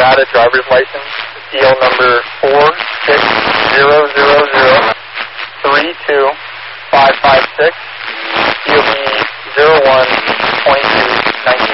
Nevada driver's license, DL number 46000325556, DOB 012219.